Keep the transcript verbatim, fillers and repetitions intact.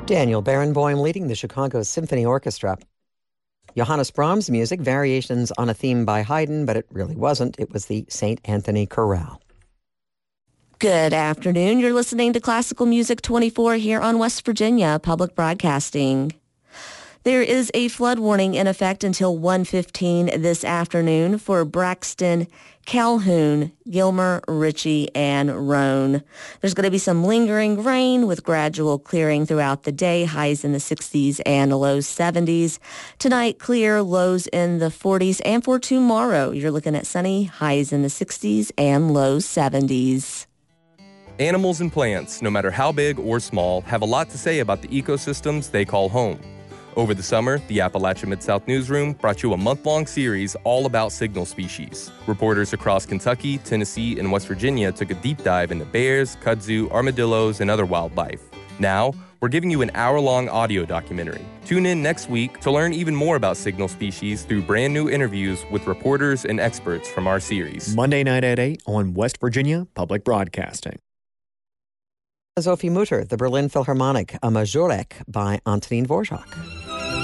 Daniel Barenboim leading the Chicago Symphony Orchestra. Johannes Brahms' music, variations on a theme by Haydn, but it really wasn't. It was the Saint Anthony Chorale. Good afternoon. You're listening to Classical Music twenty-four here on West Virginia Public Broadcasting. There is a flood warning in effect until one fifteen this afternoon for Braxton, Calhoun, Gilmer, Ritchie, and Roane. There's going to be some lingering rain with gradual clearing throughout the day, highs in the sixties and lows seventies. Tonight, clear, lows in the forties. And for tomorrow, you're looking at sunny, highs in the sixties and lows seventies. Animals and plants, no matter how big or small, have a lot to say about the ecosystems they call home. Over the summer, the Appalachia Mid-South Newsroom brought you a month-long series all about signal species. Reporters across Kentucky, Tennessee, and West Virginia took a deep dive into bears, kudzu, armadillos, and other wildlife. Now, we're giving you an hour-long audio documentary. Tune in next week to learn even more about signal species through brand new interviews with reporters and experts from our series. Monday night at eight on West Virginia Public Broadcasting. Sophie Mutter, the Berlin Philharmonic, a Mazurek by Antonín Dvořák.